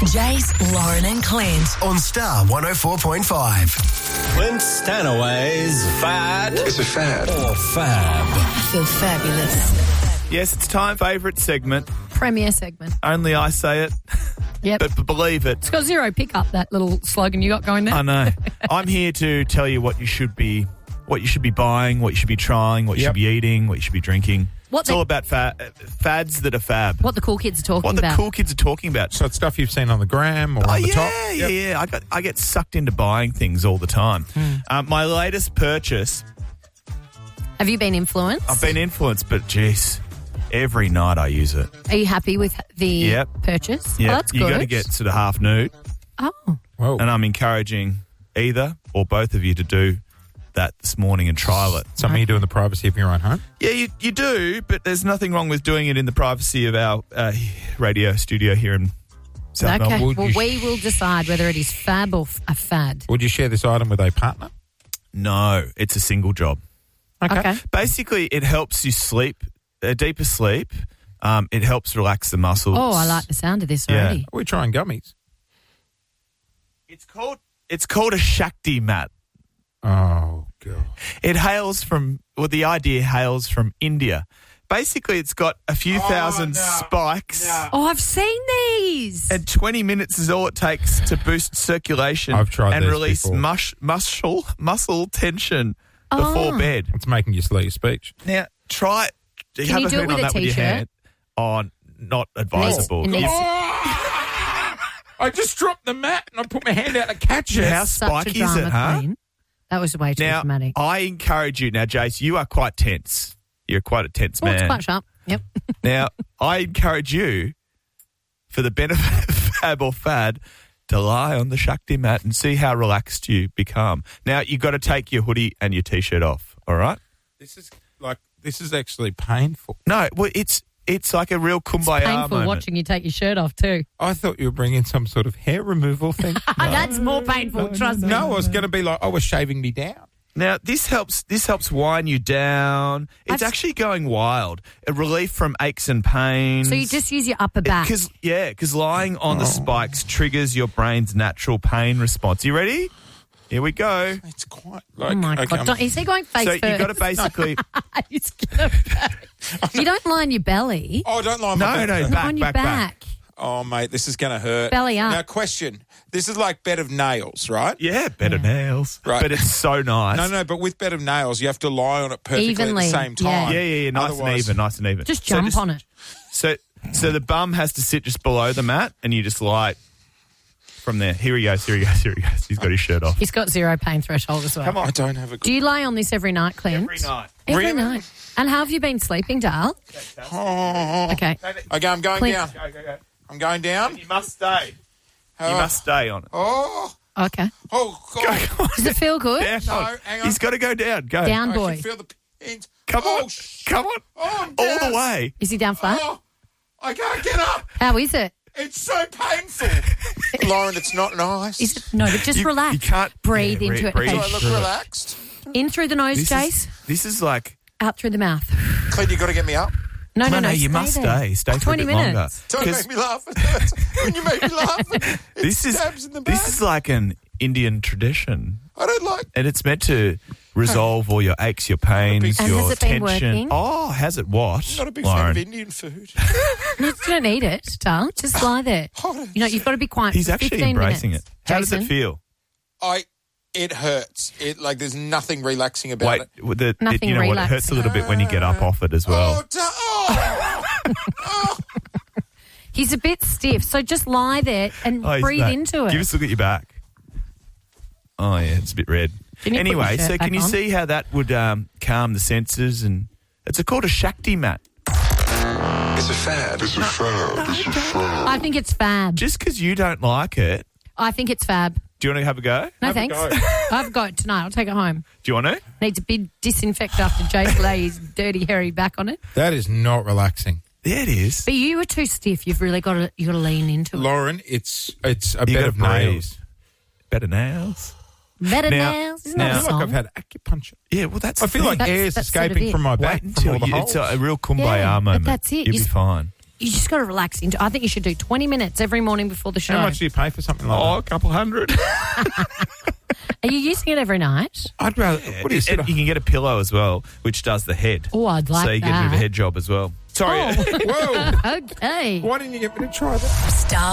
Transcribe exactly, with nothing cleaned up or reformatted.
Jace, Lauren and Clint on Star one oh four point five. Clint Stanaway's Fad. It's a fad. Or Fab. Feel fabulous. Yes, it's time favourite segment. Premier segment. Only I say it. Yep. But, but believe it. It's got zero pickup, that little slogan you got going there. I know. I'm here to tell you what you should be, what you should be buying, what you should be trying, what you Yep. should be eating, what you should be drinking. What it's they- all about fa- fads that are fab. What the cool kids are talking What the about. cool kids are talking about. So it's stuff you've seen on the gram or Oh on the yeah, top. yeah, Yep. yeah. I got I get sucked into buying things all the time. Hmm. Um, my latest purchase, Have you been influenced? I've been influenced, but geez, every night I use it. Are you happy with the Yep. purchase? Yeah, Oh, that's you good. got to get sort of half nude, Oh. Whoa. and I'm encouraging either or both of you to do that this morning and trial it. Something you do in the privacy of your own home. Yeah, you, you do, but there's nothing wrong with doing it in the privacy of our uh, radio studio here in South Okay. Melbourne. Would Well, you sh- we will decide whether it is fab or f- a fad. Would you share this item with a partner? No, it's a single job. Okay. Basically, it helps you sleep, a deeper sleep. Um, it helps relax the muscles. Oh, I like the sound of this Yeah. already. Are we trying gummies? It's called it's called a Shakti mat. Oh, God. It hails from, well, the idea hails from India. Basically, it's got a few thousand spikes, Oh, I've seen these. and twenty minutes is all it takes to boost circulation I've tried and these release before. mush, muscle muscle tension before Oh. bed. It's making you slur your speech. Now, try it. Can have you a do it hoot with on a that with your t-shirt? hand. Oh, not advisable. It needs- You- I just dropped the mat and I put my hand out to catch it. How Such a spiky is drama it, huh? queen. That was way too Now, dramatic. I encourage you. Now, Jace, you are quite tense. You're quite a tense Oh, man. it's quite sharp. Yep. Now, I encourage you, for the benefit of fab or fad, to lie on the Shakti mat and see how relaxed you become. Now, you've got to take your hoodie and your T-shirt off, all right? This is like, this is actually painful. No, well, it's it's like a real kumbaya Painful moment. watching you take your shirt off too. I thought you were bringing some sort of hair removal thing. That's more painful, trust me. No, I was going to be like, oh, we're shaving me down. Now, this helps This helps wind you down. It's I've- actually going wild. A relief from aches and pains. So you just use your upper back. Because yeah, because lying on the spikes triggers your brain's natural pain response. You ready? Here we go. It's quite like, Oh my okay, God. I'm- Don't, is he going face So first? you've got to basically He's gonna you don't lie on your belly. Oh, don't lie on no, my no, back. back, on your back, back. back. Oh, mate, this is going to hurt. Belly up. Now, question. This is like bed of nails, right? Yeah, better nails. Right. But it's so nice. No, no, but with bed of nails, you have to lie on it perfectly Evenly, at the same yeah. time. Yeah, yeah, yeah. Nice and Otherwise- even. Nice and even. Just So jump on it. So, so the bum has to sit just below the mat, and you just lie from there. Here he goes. Here he goes. Here he goes. He's got his shirt off. He's got zero pain threshold as well. Come on. I don't have a good... Do you lie on this every night, Clint? Every night. Every Really? night. And how have you been sleeping, Dale? Oh. Okay. Okay, I'm going Clint- down. Go, go, go. I'm going down. You must stay. You Oh. must stay on it. Oh, Okay. oh, God. Does it feel good? Down. No, hang on. He's got to go down. Go. Down, I boy. can feel the pins. Come oh, on. sh- Come on. Oh, I'm All down. the way. Is he down flat? Oh, I can't get up. How is it? It's so painful. Lauren, it's not nice. Is it? No, but just You- relax. you can't- breathe yeah, into re- it. breathe. Do Okay. I look Through it. relaxed? In through the nose, This Jace. is, this is like... Out through the mouth. Clint, you got to get me up. No, no, no. you stay must there. stay. Stay for twenty a bit minutes. longer. Don't 'Cause make me laugh. It hurts. When you make me laugh, it This is stabs in the back. this is like an Indian tradition, I don't like... and it's meant to resolve all your aches, your pains, And your has it been tension. working? Oh, has it what? I'm not a big Lauren? fan of Indian food. No, you don't eat it, Dale. Just lie there. Hold on. You know, you've got to be quiet He's for actually fifteen embracing minutes. it. How does Jason? it feel? I... It hurts. It like there's nothing relaxing about Wait, it. with the, it, Nothing you know what? It hurts a little bit when you get up off it as well. Oh, da- oh. oh. He's a bit stiff, so just lie there and Oh, he's breathe back. into it. Give us a look at your back. Oh, yeah, it's a bit red. Can you put your Anyway, shirt so back can you on? see how that would um, calm the senses? And it's a, called a Shakti mat. It's a fad. It's a fad. It's a fad. I think it's fab. Just because you don't like it, I think it's fab. do you want to have a go? No, Have a thanks. go. I've got it tonight. I'll take it home. Do you want to? Needs a big disinfect after Jace lay his dirty, hairy back on it. That is not relaxing. Yeah, it is. But you were too stiff. You've really got to you got to lean into it. Lauren, it's it's a You bed gotta of breathe. nails. Better nails. Better Now- nails. Isn't now- that I a feel like song? I've had acupuncture. Yeah, well, that's. I the feel thing. like That's- air's that's sort of escaping it. from my back Wait from all until the you, it's holes. a, a real kumbaya Yeah, but moment. that's it. You'll You be s- fine. you just got to relax into. I think you should do twenty minutes every morning before the show. How much do you pay for something like Oh, that? a couple hundred. Are you using it every night? I'd rather. What do you say? And you can get a pillow as well, which does the head. Oh, I'd like So you get a bit of a that. head job as well. Sorry. Oh. Whoa! Okay. Why didn't you get me to try that? Star